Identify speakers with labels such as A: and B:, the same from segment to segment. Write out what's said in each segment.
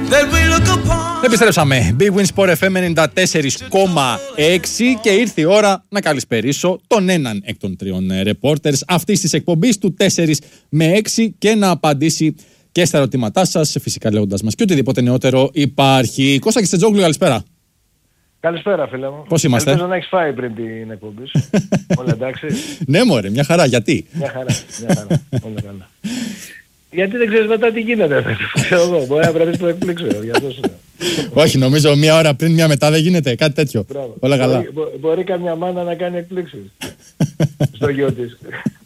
A: Επιστρέψαμε. Big Win Sport FM 94,6 και ήρθε η ώρα να καλησπερίσω τον έναν εκ των τριών reporters αυτής της εκπομπής του 4 με 6 και να απαντήσει και στα ερωτήματά σας, φυσικά λέγοντας μας και οτιδήποτε νεότερο υπάρχει. Κώστα Κιστετζόγλου, καλησπέρα.
B: Καλησπέρα, φίλε μου.
A: Πώς είμαστε?
B: Ελπίζω να έχεις φάει πριν την εκπομπή σου. Όλα εντάξει?
A: Ναι μωρέ, μια χαρά. Γιατί?
B: Μια χαρά. Όλα καλά. Γιατί δεν ξέρεις μετά τι γίνεται? Ξέρω εγώ. Μπορεί να βρεθείς το εκπλήξεω.
A: Όχι, νομίζω μία ώρα πριν, μία μετά δεν γίνεται. Κάτι τέτοιο.
B: Μπράβο.
A: Όλα καλά.
B: Μπορεί καμιά μάνα να κάνει εκπλήξεις στο γιο της.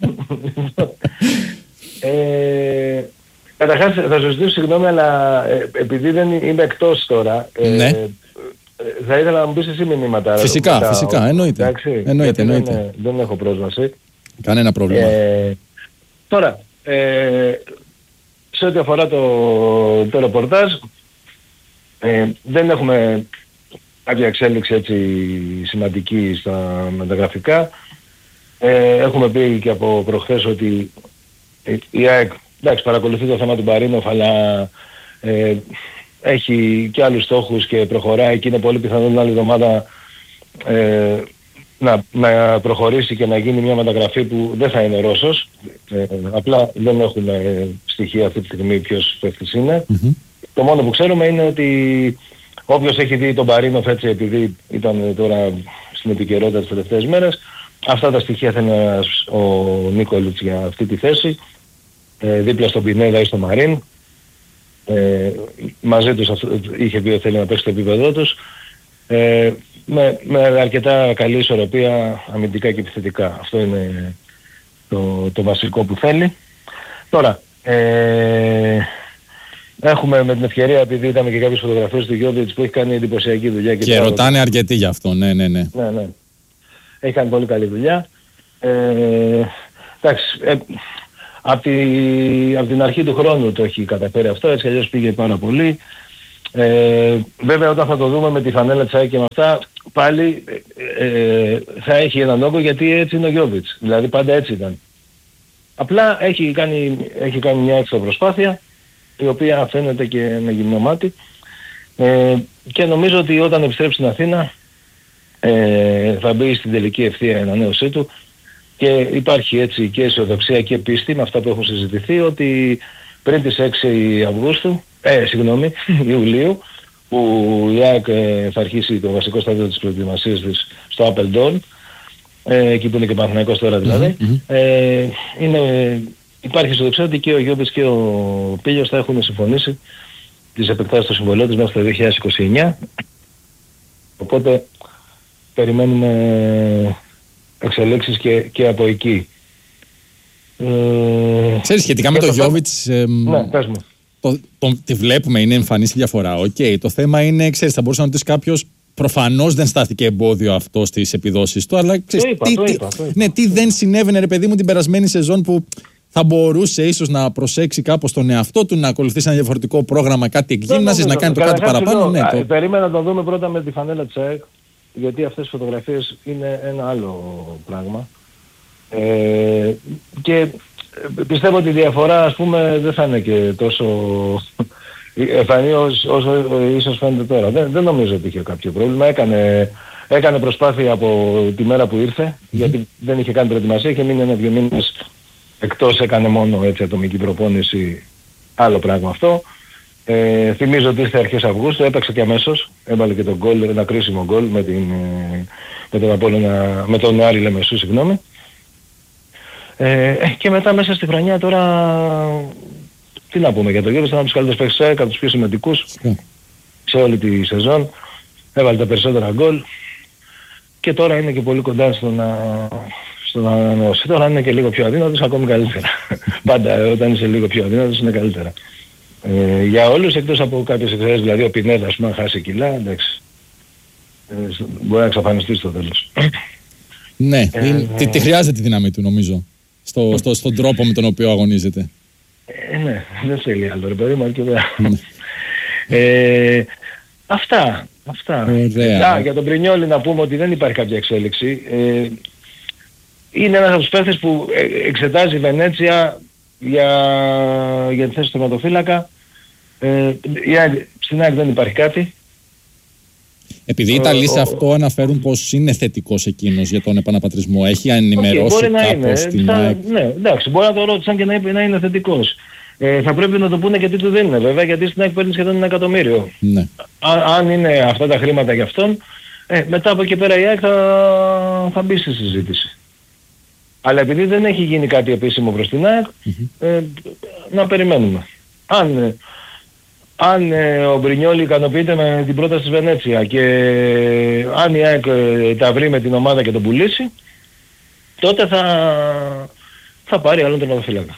B: Καταρχάς θα σου ζητήσω συγγνώμη, αλλά επειδή δεν είμαι εκτός τώρα,
A: ναι.
B: Θα ήθελα να μου πεις εσύ μηνύματα.
A: Φυσικά, εννοείται.
B: Δεν έχω πρόσβαση.
A: Κανένα πρόβλημα.
B: Τώρα, σε ό,τι αφορά το ρεπορτάζ, δεν έχουμε κάποια εξέλιξη έτσι σημαντική στα μεταγραφικά. Έχουμε πει και από προχθές ότι η ΑΕΚ, εντάξει, παρακολουθεί το θέμα του Μπαρίνοφ, αλλά έχει και άλλους στόχους και προχωράει και είναι πολύ πιθανό την άλλη εβδομάδα να προχωρήσει και να γίνει μια μεταγραφή που δεν θα είναι Ρώσος. Απλά δεν έχουμε στοιχεία αυτή τη στιγμή ποιος παίκτης είναι. Το μόνο που ξέρουμε είναι ότι όποιος έχει δει τον Μπαρίνοφ έτσι, επειδή ήταν τώρα στην επικαιρότητα τις τελευταίες μέρες, αυτά τα στοιχεία θέλει ο Νίκολιτς για αυτή τη θέση, δίπλα στον Πινέδα ή στο Μαρίν. Μαζί τους είχε πει ότι θέλει να παίξει το επίπεδό τους, με αρκετά καλή ισορροπία αμυντικά και επιθετικά. Αυτό είναι το βασικό που θέλει. Τώρα, έχουμε με την ευκαιρία, επειδή είδαμε και κάποιες φωτογραφίες του Γιώβιτς που έχει κάνει εντυπωσιακή δουλειά και
A: ρωτάνε αρκετοί γι' αυτό, ναι.
B: Ναι. Έχει κάνει πολύ καλή δουλειά. Εντάξει, από την αρχή του χρόνου το έχει καταφέρει αυτό, έτσι αλλιώς πήγε πάρα πολύ. Βέβαια όταν θα το δούμε με τη φανέλα της ΑΕΚ και με αυτά, πάλι θα έχει έναν όγκο, γιατί έτσι είναι ο Γιώβιτς. Δηλαδή πάντα έτσι ήταν. Απλά έχει κάνει μια έξτρα προσπάθεια, η οποία φαίνεται και με γυμνό μάτι. Και νομίζω ότι όταν επιστρέψει στην Αθήνα θα μπει στην τελική ευθεία η ανανέωσή του. Και υπάρχει έτσι και αισιοδοξία και πίστη με αυτά που έχουν συζητηθεί, ότι πριν τις 6 Ιουλίου, που η ΑΕΚ θα αρχίσει το βασικό στάδιο της προετοιμασίας της στο Appledon, εκεί που είναι και Παναθηναϊκός τώρα δηλαδή, υπάρχει αισιοδοξία ότι και ο Γιώβιτς και ο Πίλιος θα έχουν συμφωνήσει τις επεκτάσεις των συμβολών τους μέχρι το 2029. Οπότε περιμένουμε εξελίξεις και από εκεί.
A: Ξέρεις, σχετικά με τον Γιώβιτς,
B: ναι, πες μου.
A: Τη βλέπουμε, είναι εμφανής η διαφορά. Το θέμα είναι, ξέρεις, θα μπορούσε να ρωτήσει κάποιος, προφανώς δεν στάθηκε εμπόδιο αυτό στις επιδόσεις του, αλλά ξέρεις, τι δεν συνέβαινε, ρε παιδί μου, την περασμένη σεζόν, που θα μπορούσε ίσως να προσέξει κάπως τον εαυτό του, να ακολουθήσει ένα διαφορετικό πρόγραμμα, κάτι εκγύμνασης, να κάνει το κάτι παραπάνω.
B: Περίμενα να το δούμε πρώτα με τη φανέλα της ΑΕΚ, γιατί αυτές οι φωτογραφίες είναι ένα άλλο πράγμα. Και πιστεύω ότι η διαφορά, ας πούμε, δεν θα είναι και τόσο εμφανή όσο ίσως φαίνεται τώρα. Δεν νομίζω ότι είχε κάποιο πρόβλημα. Έκανε προσπάθεια από τη μέρα που ήρθε, γιατί δεν είχε κάνει προετοιμασία, είχε μείνει 1-2 μήνες εκτός, έκανε μόνο έτσι ατομική προπόνηση, άλλο πράγμα αυτό. Θυμίζω ότι ήρθε αρχές Αυγούστου, έπαιξε και αμέσως, έβαλε και τον γκολ, ένα κρίσιμο γκολ με τον Άρη Λεμεσού, συγγνώμη. Και μετά μέσα στη χρονιά τώρα, τι να πούμε για τον Γιώργο, ήταν από τους καλύτερους παίκτες, από τους πιο σημαντικούς σε όλη τη σεζόν, έβαλε τα περισσότερα γκολ και τώρα είναι και πολύ κοντά στο να ανανεώσει. Τώρα είναι και λίγο πιο αδύνατος, ακόμη καλύτερα. Πάντα όταν είσαι λίγο πιο αδύνατος είναι καλύτερα. Για όλους, εκτός από κάποιες εξαιρέσεις, δηλαδή ο Πινέδα, ας πούμε, αν χάσει κιλά, εντάξει, μπορεί να εξαφανιστεί στο τέλος.
A: Ναι, τη χρειάζεται τη δύναμη του, νομίζω, στον τρόπο με τον οποίο αγωνίζεται.
B: Ναι, δεν θέλει άλλο, ρε παιδί μου, αρκετά. Αυτά. Για τον Πρινιόλι να πούμε ότι δεν υπάρχει κάποια εξέλιξη. Είναι ένας από τους παίκτες που εξετάζει η Βενέτσια για τη θέση του τερματοφύλακα. στην ΑΕΚ δεν υπάρχει κάτι.
A: Επειδή οι Ιταλοί σε αυτό αναφέρουν πως είναι θετικός εκείνος για τον επαναπατρισμό, έχει ενημερώσει κάπως την ΑΕΚ.
B: Ναι, εντάξει, μπορεί να το ρώτησαν και να είναι θετικός. Θα πρέπει να το πούνε και τι του δίνουν βέβαια, γιατί στην ΑΕΚ παίρνει σχεδόν 1 εκατομμύριο.
A: Ναι.
B: Αν είναι αυτά τα χρήματα για αυτόν, μετά από εκεί πέρα η ΑΕΚ θα μπει στη συζήτηση. Αλλά επειδή δεν έχει γίνει κάτι επίσημο προς την ΑΕΚ, να περιμένουμε. Αν ο Μπρινιόλι ικανοποιείται με την πρόταση της Βενέτσια και αν η ΑΕΚ τα βρει με την ομάδα και τον πουλήσει, τότε θα πάρει άλλον τερματοφύλακα.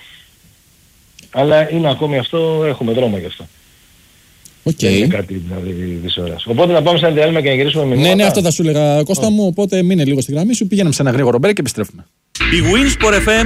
B: Αλλά είναι ακόμη αυτό, έχουμε δρόμο γι' αυτό. Δεν είναι κάτι δηλαδή της ώρας. Οπότε να πάμε σε ένα διάλειμμα και να γυρίσουμε με
A: Ναι, αυτό θα σου έλεγα Κώστα μου, οπότε μείνε λίγο στη γραμμή σου, πήγαιναμε σε ένα γρήγορο μπρέκ και επιστρέφουμε.
C: Η Winsport FM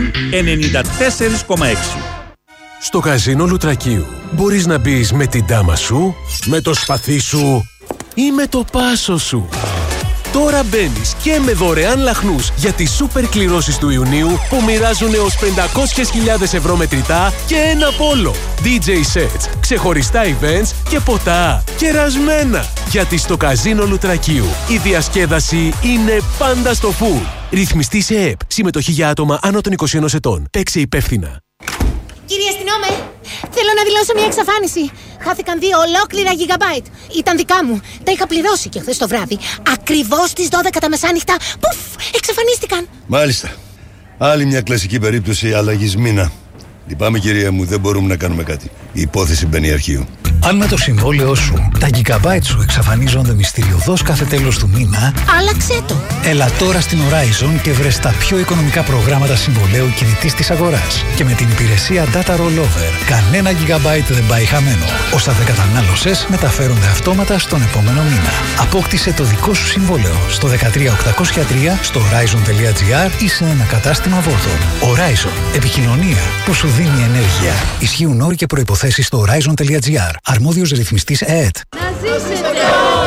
C: 94,6.
D: Στο καζίνο Λουτρακίου μπορείς να μπεις με την τάμα σου, με το σπαθί σου ή με το πάσο σου. Τώρα μπαίνεις και με δωρεάν λαχνούς για τις σούπερ κληρώσεις του Ιουνίου που μοιράζουν έως 500.000 ευρώ μετρητά και ένα πόλο. DJ sets, ξεχωριστά events και ποτά. Κερασμένα! Γιατί στο καζίνο Λουτρακίου η διασκέδαση είναι πάντα στο full. Ρυθμιστή σε ΕΕΠ. Συμμετοχή για άτομα άνω των 21 ετών. Παίξε υπεύθυνα.
E: Κύριε αστυνόμε, θέλω να δηλώσω μια εξαφάνιση. Χάθηκαν 2 ολόκληρα gigabyte. Ήταν δικά μου. Τα είχα πληρώσει και χθες το βράδυ. Ακριβώς στις 12 τα μεσάνυχτα. Πουφ, εξαφανίστηκαν.
F: Μάλιστα. Άλλη μια κλασική περίπτωση αλλαγής μήνα. Λυπάμαι κυρία μου, δεν μπορούμε να κάνουμε κάτι. Η υπόθεση μπαίνει αρχείο.
G: Αν με το συμβόλαιό σου τα gigabyte σου εξαφανίζονται μυστηριωδώς κάθε τέλος του μήνα,
E: άλλαξέ το.
G: Έλα τώρα στην Horizon και βρες τα πιο οικονομικά προγράμματα συμβολαίου κινητής της αγοράς. Και με την υπηρεσία Data Rollover, κανένα gigabyte δεν πάει χαμένο. Όσα δεν κατανάλωσες μεταφέρονται αυτόματα στον επόμενο μήνα. Απόκτησε το δικό σου συμβόλαιο στο 13803 στο horizon.gr ή σε ένα κατάστημα Vodafone. Horizon. Επικοινωνία που σου δίνει ενέργεια. Ισχύουν όροι και προϋποθέσεις στο horizon.gr. Αρμόδιος ρυθμιστής ΕΕΤ.
E: Να ζήσετε!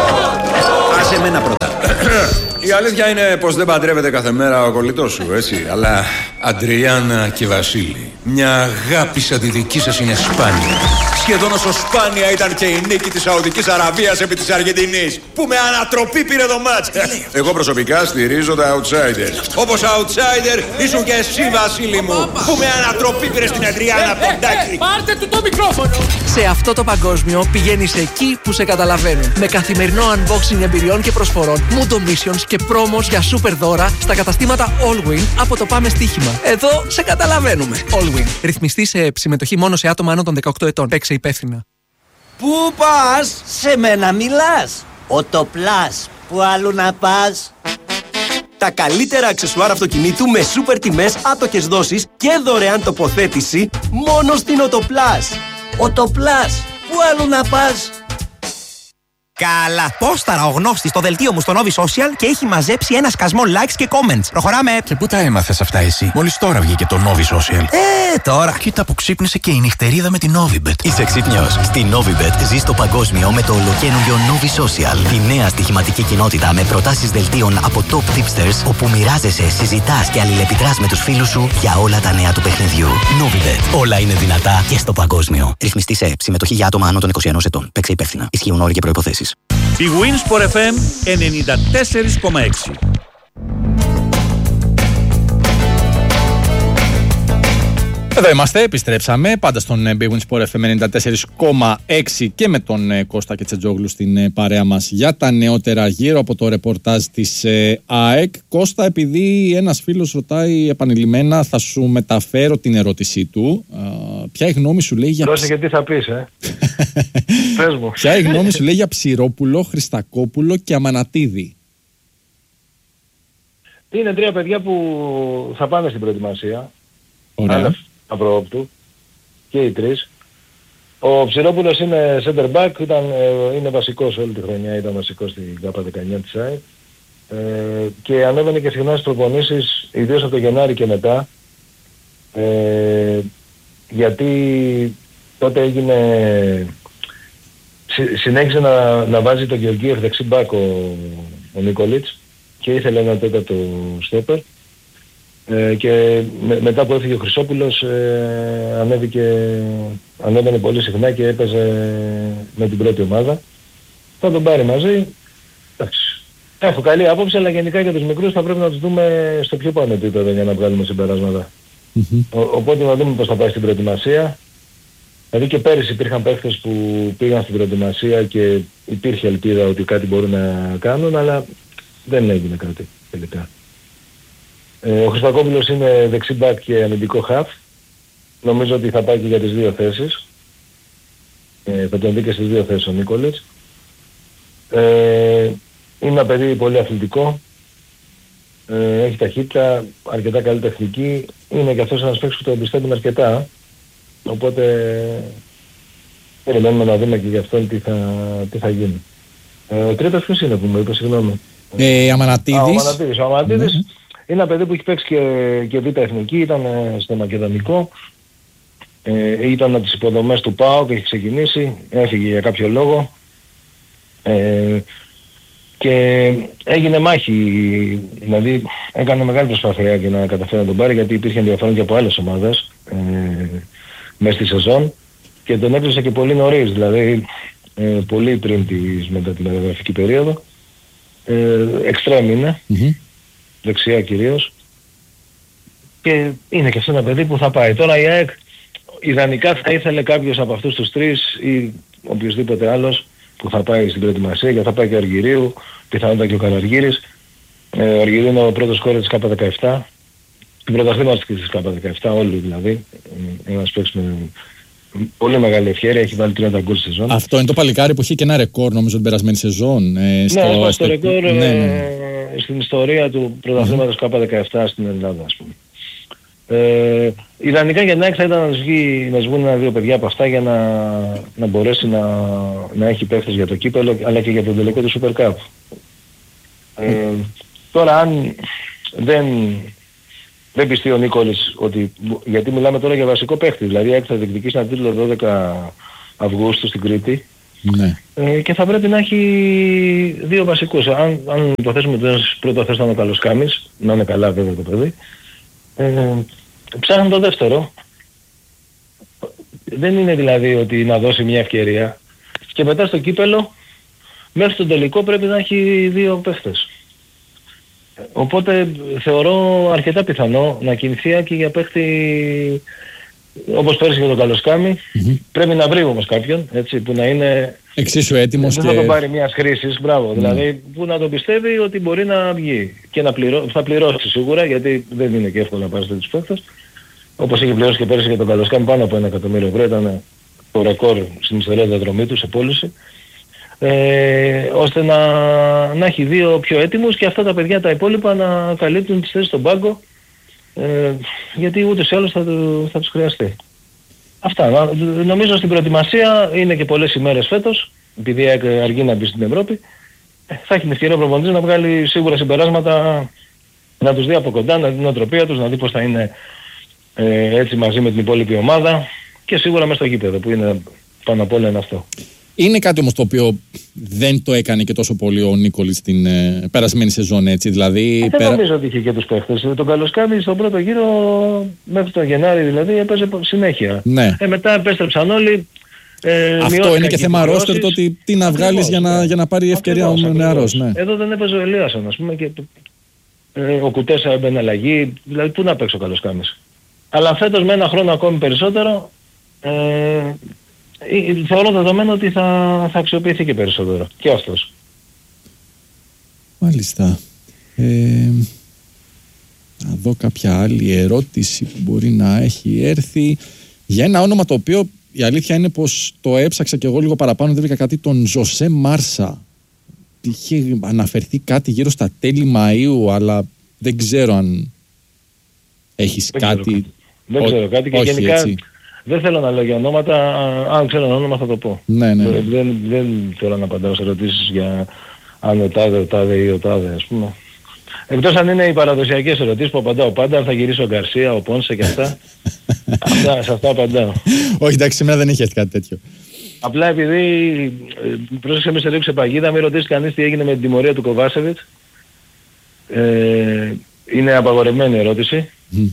H: Άσε εμένα πρώτα. Η αλήθεια είναι πως δεν παντρεύεται κάθε μέρα ο κολλητός σου, έτσι. Αλλά Αντριάννα και Βασίλη, μια αγάπη σαν τη δική σας είναι σπάνια. Σχεδόν όσο σπάνια ήταν και η νίκη της Σαουδικής Αραβίας επί της Αργεντινής, που με ανατροπή πήρε το μάτς. Εγώ προσωπικά στηρίζω τα outsiders. Όπως outsider ήσουν και εσύ, Βασίλη μου, που με ανατροπή πήρε στην Αντριάννα από τον Τάκη.
I: Πάρτε του το μικρόφωνο!
J: Σε αυτό το παγκόσμιο πηγαίνεις εκεί που σε καταλαβαίνουν. Με καθημερινό unboxing εμπειριών και προσφορών, Mundo Missions και promos για super δώρα στα καταστήματα Allwin από το Πάμε Στοίχημα. Εδώ σε καταλαβαίνουμε. Allwin. Ρυθμιστή σε συμμετοχή μόνο σε άτομα άνω των 18 ετών. Παίξε υπεύθυνα.
K: Πού πας? Σε μένα μιλάς. Οτοπλάς. Πού αλλού να πας? Τα καλύτερα αξεσουάρ αυτοκινήτου με σούπερ τιμές, άτοκες δόσεις και δωρεάν τοποθέτηση μόνο στην Οτοπλάς. Οτοπλάς. Πού αλλού να πας?
L: Καλά. Πόσταρα ο γνώστης στο δελτίο μου στο Novi Social και έχει μαζέψει ένα σκασμό likes και comments. Προχωράμε.
M: Και πού τα έμαθες αυτά εσύ? Μόλις τώρα βγήκε το Novi Social.
L: Τώρα.
M: Κοίτα που ξύπνησε και η νυχτερίδα με την Novibet.
N: Είσαι ξύπνιος. Στη Novibet ζεις το παγκόσμιο με το ολοκαίνουργιο Novi Social. Τη νέα στοιχηματική κοινότητα με προτάσεις δελτίων από top tipsters, όπου μοιράζεσαι, συζητάς και αλληλεπιδράς με τους φίλους σου για όλα τα νέα του παιχνιδιού. Novibet. Όλα είναι δυνατά και στο παγκόσμιο. Ρυθμιστή σε ΕΕΠ. Συμμετοχή για άτομα άνω των 21 ετών. Παίξε υπεύθυνα. Ισχύουν όροι και προϋποθέσεις.
C: Η Winsport FM 94,6.
A: Εδώ είμαστε, επιστρέψαμε πάντα στον Big Win Sport FM 94,6 και με τον Κώστα Κετσετζόγλου στην παρέα μας για τα νεότερα γύρω από το ρεπορτάζ της ΑΕΚ. Κώστα, επειδή ένας φίλος ρωτάει επανειλημμένα, θα σου μεταφέρω την ερώτησή του. Ποια η γνώμη σου λέει για...
B: Πρόσεχε τι θα πεις, Πες μου.
A: Ποια η γνώμη σου λέει για Ψηρόπουλο, Χριστακόπουλο και Αμανατίδη?
B: Είναι 3 παιδιά που θα πάνε στην προετοιμασία.
A: Ωραία.
B: Απρόοπτου και οι 3. Ο Ψηρόπουλος είναι center back, είναι βασικός όλη τη χρονιά, ήταν βασικός στην ΚΑΠΑ 19 της ΑΕΚ και ανέβαινε και συχνά στις προπονήσεις, ιδίως από το Γενάρη και μετά, γιατί τότε συνέχισε να βάζει τον Γεωργίευ δεξί μπακ ο Νικολίτς και ήθελε ένα τέταρτο στόπερ. Και μετά που έφυγε ο Χρυσόπουλος ανέβαινε πολύ συχνά και έπαιζε με την πρώτη ομάδα. Θα τον πάρει μαζί. Εντάξει. Έχω καλή άποψη, αλλά γενικά για τους μικρούς θα πρέπει να τους δούμε στο πιο πάνω επίπεδο για να βγάλουμε συμπεράσματα. Οπότε να δούμε πώς θα πάει στην προετοιμασία. Δηλαδή και πέρυσι υπήρχαν παίχτες που πήγαν στην προετοιμασία και υπήρχε ελπίδα ότι κάτι μπορούν να κάνουν, αλλά δεν έγινε κάτι τελικά. Ο Χριστακόπουλος είναι δεξί μπακ και αμυντικό χαφ. Νομίζω ότι θα πάει και για τις δύο θέσεις. Θα τον δει και στις δύο θέσεις ο Νίκολης. Είναι ένα παιδί πολύ αθλητικό. Έχει ταχύτητα, αρκετά καλή τεχνική. Είναι και αυτός ένας παίκτης που το εμπιστεύουν αρκετά. Οπότε περιμένουμε να δούμε και για αυτόν τι θα γίνει. Ο τρίτος ποιος είναι που μου είπε, συγγνώμη.
A: Αμανατίδης.
B: Ο Αμανατίδης είναι ένα παιδί που έχει παίξει και β' εθνική, ήταν στο Μακεδονικό. Ήταν από τις υποδομές του ΠΑΟ και έχει ξεκινήσει, έφυγε για κάποιο λόγο. Και έγινε μάχη, δηλαδή έκανε μεγάλη προσπάθεια για να καταφέρει να τον πάρει, γιατί υπήρχε ενδιαφέρον και από άλλες ομάδες μέσα στη σεζόν και τον έκλεισε και πολύ νωρίς, δηλαδή πολύ πριν μετά την μεταγραφική περίοδο. Εξτρέμ είναι, δεξιά κυρίως, και είναι και αυτό ένα παιδί που θα πάει. Τώρα η ΑΕΚ ιδανικά θα ήθελε κάποιος από αυτούς τους τρεις ή οποιοσδήποτε άλλος που θα πάει στην προετοιμασία, γιατί θα πάει και ο Αργυρίου, πιθανότατα και ο Καραργύρης. Ο Αργυρίου είναι ο πρώτος σκόρερ της ΚΑΠΑ17, την πρωταθλήματος της ΚΑΠΑ17, όλοι δηλαδή. Ένας παίκτης με πολύ μεγάλη ευχέρεια, έχει βάλει 30 γκολ στη σεζόν.
A: Αυτό είναι το παλικάρι που είχε και ένα ρεκόρ νομίζω την περασμένη σεζόν.
B: Ναι, στο ρεκόρ στην ιστορία του πρωταθλήματος ΚΑΠΑ17 στην Ελλάδα, ας πούμε. Ιδανικά για την ΑΕΚ θα ήταν να σβούν ένα-δύο παιδιά από αυτά για να μπορέσει να έχει παίχτες για το κύπελλο, αλλά και για τον τελικό του Super Cup. Τώρα αν δεν πιστεί ο Νίκολης, γιατί μιλάμε τώρα για βασικό παίχτη, δηλαδή η ΑΕΚ θα διεκδικήσει ένα τίτλο 12 Αυγούστου στην Κρήτη,
A: ναι.
B: Και θα πρέπει να έχει δύο βασικούς. Αν υποθέσουμε ότι ένας πρώτο θες να είναι ο Καλοσκάμης, να είναι καλά βέβαια το παιδί, ψάχνουν το δεύτερο. Δεν είναι δηλαδή ότι να δώσει μια ευκαιρία και μετά στο κύπελλο μέχρι τον τελικό πρέπει να έχει δύο παίχτες. Οπότε θεωρώ αρκετά πιθανό να κινηθεί και για παίχτη όπως πέρυσι για τον Καλοσκάμη. Πρέπει να βρει όμως κάποιον, έτσι, που να είναι
A: εξίσου έτοιμος
B: και... Δεν θα τον πάρει μιας χρήσης, μπράβο, δηλαδή που να τον πιστεύει ότι μπορεί να βγει και θα πληρώσει σίγουρα, γιατί δεν είναι και εύκολο να πάρει τέτοιους παίχτες. Όπως είχε πληρώσει και πέρυσι για τον Καλοσκάμη πάνω από 1 εκατομμύριο ευρώ, ήταν το ρεκόρ στην ιστορία διαδρομή του σε πώληση. Ώστε να έχει δύο πιο έτοιμους και αυτά τα παιδιά τα υπόλοιπα να καλύπτουν τις θέσεις στον πάγκο, γιατί ούτως ή άλλως θα τους χρειαστεί. Αυτά. Νομίζω στην προετοιμασία είναι και πολλές ημέρες φέτος, επειδή αργεί να μπει στην Ευρώπη, θα έχει την ευκαιρία ο προπονητής να βγάλει σίγουρα συμπεράσματα, να τους δει από κοντά, να δει την νοοτροπία τους, να δει πώς θα είναι έτσι μαζί με την υπόλοιπη ομάδα και σίγουρα μέσα στο γήπεδο που είναι πάνω απ' όλα είναι αυτό.
A: Είναι κάτι όμως το οποίο δεν το έκανε και τόσο πολύ ο Νίκολης στην περασμένη σεζόν, έτσι, δηλαδή...
B: Δεν νομίζω ότι είχε και τους παίχτες. Τον Καλοσκάμη στον πρώτο γύρο μέχρι τον Γενάρη δηλαδή έπαιζε συνέχεια.
A: Ναι.
B: Μετά επέστρεψαν όλοι.
A: Αυτό είναι και θέμα ρόστερ, το ότι τι να βγάλεις για να πάρει ευκαιρία ο νεαρός. Ναι.
B: Εδώ δεν έπαιζε ο Ελίασον, ας πούμε, και ο Κουτέσα έμπαινε αλλαγή, δηλαδή πού να παίξει ο Καλοσκάμης. Αλλά φέτος με ένα χρόνο ακόμη περισσότερο θεωρώ δεδομένο ότι θα αξιοποιηθεί και περισσότερο. Και αυτός.
A: Μάλιστα. Να δω κάποια άλλη ερώτηση που μπορεί να έχει έρθει για ένα όνομα το οποίο η αλήθεια είναι πως το έψαξα και εγώ λίγο παραπάνω, δεν βρήκα κάτι, τον Ζωσέ Μάρσα. Είχε αναφερθεί κάτι γύρω στα τέλη Μαΐου, αλλά δεν ξέρω αν έχεις κάτι.
B: Δεν ξέρω κάτι και όχι, γενικά έτσι. Δεν θέλω να λέω για ονόματα, αν ξέρω ένα όνομα θα το πω.
A: Ναι.
B: Δεν θέλω να απαντάω σε ερωτήσεις για αν ο τάδε ή ο τάδε, ας πούμε. Εκτός αν είναι οι παραδοσιακές ερωτήσεις που απαντάω πάντα, αν θα γυρίσει ο Γκαρσία, ο Πόνσε και αυτά. Σε αυτά απαντάω.
A: Όχι, εντάξει, σήμερα δεν είχε κάτι τέτοιο.
B: Απλά επειδή πρόσεξε με σε ρίξε παγίδα, μην ρωτήσει κανείς τι έγινε με την τιμωρία του Κοβάσεβιτς. είναι απαγορευμένη ερώτηση.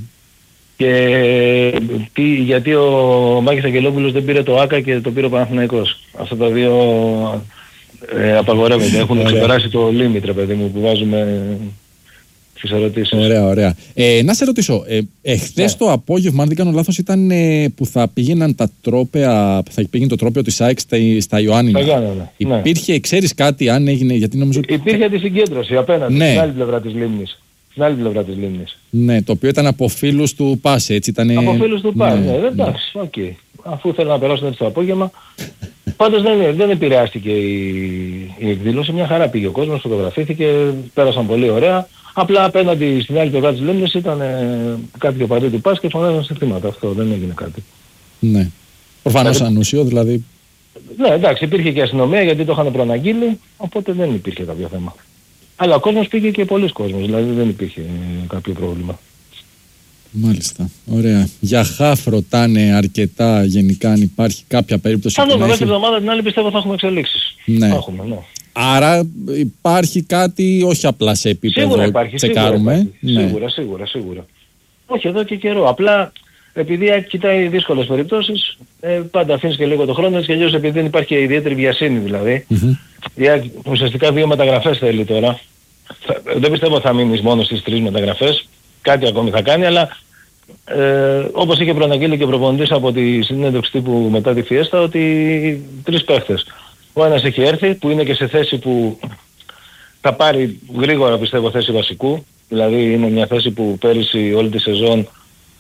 B: Και γιατί ο Μάκης Αγγελόπουλος δεν πήρε το ΆΚΑ και το πήρε ο Παναθηναϊκός. Αυτά τα δύο απαγορεύονται. Έχουν ξεπεράσει το limit, ρε παιδί μου, που βάζουμε στις ερωτήσεις.
A: Ωραία. Να σε ρωτήσω, χθες το απόγευμα, αν δεν κάνω λάθος, ήταν που θα πήγαιναν τα τρόπαια, θα πήγαινε το τρόπαιο της ΑΕΚ στα Ιωάννινα. Υπήρχε, ξέρεις κάτι, αν έγινε, γιατί νομίζω...
B: Υπήρχε τη συγκέντρωση απέναντι, στην άλλη πλευρά της λίμνης. Στην άλλη πλευρά της λίμνης.
A: Ναι, το οποίο ήταν από φίλους του ΠΑΣ, έτσι ήταν.
B: Από φίλους του ΠΑΣ, ναι, εντάξει, οκ. Αφού θέλουν να περάσουν έτσι το απόγευμα. Πάντως δεν επηρεάστηκε η εκδήλωση, μια χαρά πήγε ο κόσμος, φωτογραφήθηκε, πέρασαν πολύ ωραία. Απλά απέναντι στην άλλη πλευρά της λίμνης ήταν κάποιοι οπαδοί του ΠΑΣ και φωνάζαν συνθήματα. Αυτό δεν έγινε κάτι.
A: Ναι. Προφανώς ανούσιο, δηλαδή.
B: Ναι, εντάξει, υπήρχε και αστυνομία γιατί το είχαν προαναγγείλει, οπότε δεν υπήρχε κάποιο θέμα. Αλλά ο κόσμος πήγε και πολλοί κόσμος, δηλαδή δεν υπήρχε κάποιο πρόβλημα.
A: Μάλιστα, ωραία. Για χαφ ρωτάνε αρκετά γενικά αν υπάρχει κάποια περίπτωση.
B: Θα δούμε, μέσα στην εβδομάδα την άλλη πιστεύω θα έχουμε εξελίξεις.
A: Ναι.
B: Θα έχουμε, ναι.
A: Άρα υπάρχει κάτι, όχι απλά σε επίπεδο
B: σίγουρα υπάρχει,
A: τσεκάρουμε.
B: Σίγουρα. Όχι εδώ και καιρό. Απλά επειδή κοιτάει δύσκολες περιπτώσεις, πάντα αφήνεις και λίγο το χρόνο, έτσι και αλλιώς επειδή δεν υπάρχει και ιδιαίτερη βιασύνη δηλαδή. Ουσιαστικά 2 μεταγραφές θέλει τώρα. Δεν πιστεύω θα μείνεις μόνο στις 3 μεταγραφές. Κάτι ακόμη θα κάνει, αλλά όπως είχε προαναγγείλει και ο προπονητής από τη συνέντευξη τύπου μετά τη Φιέστα, ότι 3 παίχτες. Ο ένας έχει έρθει, που είναι και σε θέση που θα πάρει γρήγορα πιστεύω θέση βασικού. Δηλαδή είναι μια θέση που πέρυσι όλη τη σεζόν,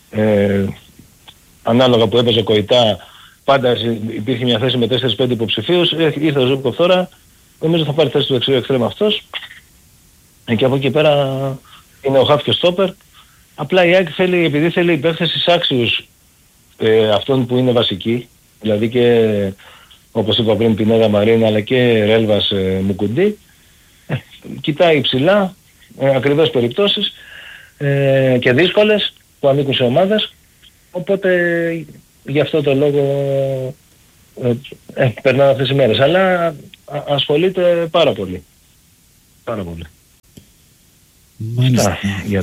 B: ανάλογα που έπαιζε Κοϊτά, πάντα υπήρχε μια θέση με 4-5 υποψηφίους. Ήρθε ο Ζούμπκοφ τώρα, νομίζω θα πάρει θέση του δεξιού εξτρέμ αυτός. Και από εκεί πέρα είναι ο χαφ και ο στόπερ. Απλά η ΑΕΚ θέλει, επειδή θέλει υπέρθεση στις άξιους αυτών που είναι βασικοί, δηλαδή και όπως είπα πριν Πινέδα Μαρίνα αλλά και Ρέλβας Μουκουντή, κοιτάει υψηλά, ακριβές περιπτώσεις και δύσκολες που ανήκουν σε ομάδες, οπότε γι' αυτό το λόγο περνάνε αυτές οι μέρες, αλλά ασχολείται πάρα πολύ.
A: Μάλιστα.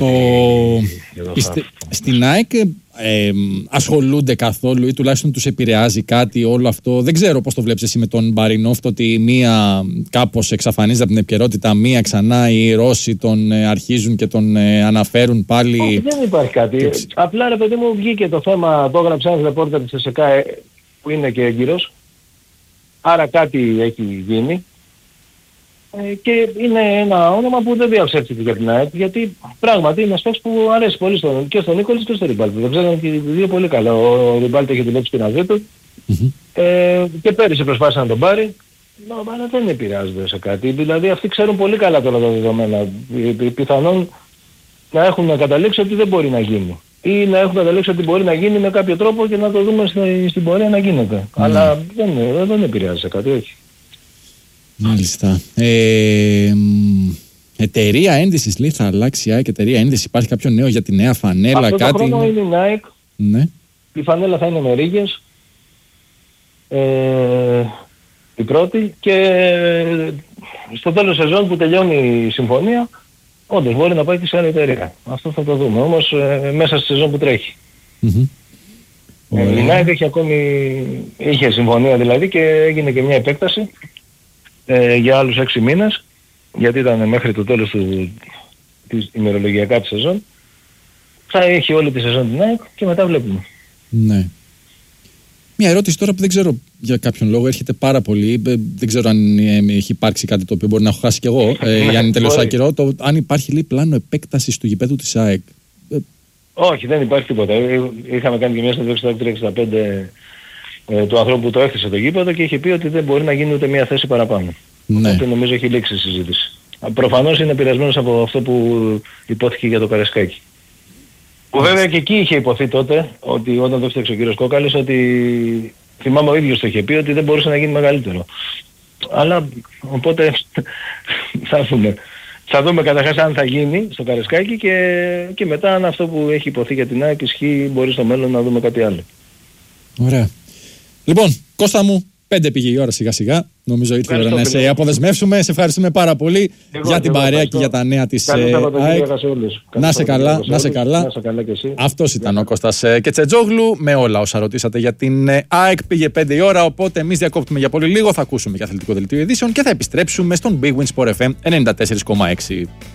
A: Στην ΑΕΚ ασχολούνται καθόλου ή τουλάχιστον τους επηρεάζει κάτι όλο αυτό? Δεν ξέρω πώς το βλέπεις εσύ με τον Μπαρινόφ, ότι μία κάπως εξαφανίζεται από την επικαιρότητα, μία ξανά οι Ρώσοι τον αρχίζουν και τον αναφέρουν πάλι.
B: Όχι, δεν υπάρχει κάτι. Απλά ρε παιδί μου βγήκε το θέμα, το έγραψε ένας ρεπόρτερ της ΕΣΕΚΑ που είναι και έγκυρος, άρα κάτι έχει γίνει. Και είναι ένα όνομα που δεν διαψεύτηκε για την ΑΕΚ, γιατί πράγματι είναι ένας που αρέσει πολύ και στον Νίκολης και στον Ριμπάλτη. Δεν ξέρουν και οι δύο πολύ καλά. Ο Ριμπάλτη έχει δουλέψει στην ΑΖΕ του και πέρυσι προσπάθησε να τον πάρει, αλλά δεν επηρεάζεται σε κάτι. Δηλαδή αυτοί ξέρουν πολύ καλά τώρα τα δεδομένα. Πιθανόν να έχουν καταλήξει ότι δεν μπορεί να γίνει. Ή να έχουν καταλήξει ότι μπορεί να γίνει με κάποιο τρόπο και να το δούμε στην πορεία να γίνεται. Αλλά δεν επηρεάζει σε κάτι, όχι.
A: Μάλιστα. Εταιρεία ένδυσης λέει θα αλλάξει η ΑΕΚ, εταιρεία ένδυσης, υπάρχει κάποιο νέο για τη νέα φανέλα?
B: Αυτό
A: κάτι?
B: Το χρόνο είναι η Nike,
A: ναι.
B: Η φανέλα θα είναι με ρίγες, η πρώτη, και στο τέλος σεζόν που τελειώνει η συμφωνία όντως μπορεί να πάει και σε άλλη εταιρεία. Αυτό θα το δούμε όμως μέσα στη σεζόν που τρέχει. Η Nike είχε συμφωνία δηλαδή και έγινε και μια επέκταση για άλλους 6 μήνες, γιατί ήταν μέχρι το τέλος της ημερολογιακά της σεζόν. Θα έχει όλη τη σεζόν την ΑΕΚ και μετά βλέπουμε.
A: Ναι. Μια ερώτηση τώρα που δεν ξέρω για κάποιον λόγο έρχεται πάρα πολύ. Δεν ξέρω αν έχει υπάρξει κάτι το οποίο μπορεί να έχω χάσει κι εγώ, ή αν είναι τελείως άκυρο. Αν υπάρχει λέει πλάνο επέκτασης του γηπέδου της ΑΕΚ?
B: Όχι, δεν υπάρχει τίποτα. Είχαμε κάνει και μια συνέντευξη 365 του ανθρώπου που το έθεσε το γήπεδο και είχε πει ότι δεν μπορεί να γίνει ούτε μία θέση παραπάνω.
A: Ναι.
B: Οπότε νομίζω έχει λήξει η συζήτηση. Προφανώς είναι επηρεασμένος από αυτό που υπόθηκε για το Καρεσκάκι. Που βέβαια και εκεί είχε υποθεί τότε, ότι όταν το έφτιαξε ο κύριος Κόκαλης, ότι θυμάμαι ο ίδιος το είχε πει ότι δεν μπορούσε να γίνει μεγαλύτερο. Αλλά οπότε θα δούμε καταρχάς αν θα γίνει στο Καρεσκάκι και μετά αν αυτό που έχει υποθεί για την ΑΕΚ ισχύει, μπορεί στο μέλλον να δούμε κάτι άλλο.
A: Ωραία. Λοιπόν, Κώστα μου, 5 πήγε η ώρα σιγά-σιγά. Νομίζω ήρθε η ώρα να σε αποδεσμεύσουμε. Σε ευχαριστούμε πάρα πολύ για την παρέα και για τα νέα της ΑΕΚ. Να σε καλά, να σε καλά. Αυτός ήταν ο Κώστας Κετσετζόγλου με όλα όσα ρωτήσατε για την ΑΕΚ. Πήγε 5 η ώρα, οπότε εμείς διακόπτουμε για πολύ λίγο. Θα ακούσουμε και αθλητικό δελτίο ειδήσεων και θα επιστρέψουμε στον Big Win Sport FM 94,6.